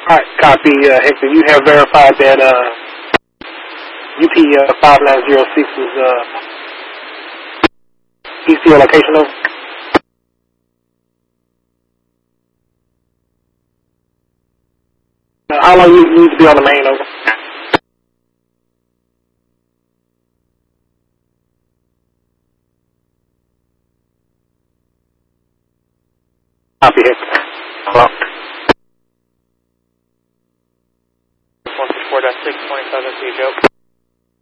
Alright, copy, Hector. You have verified that, UP 5906 is, ECO location over. How long you need to be on the main over? Copy, Hector. Hello? 164.6, 27 to Joe.